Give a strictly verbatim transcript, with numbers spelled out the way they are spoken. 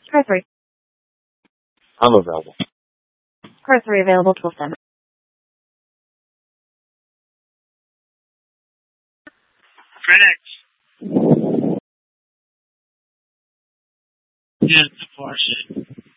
Car three. I'm available. Car three available, twelve ten. FedEx. Yeah, it's a Porsche.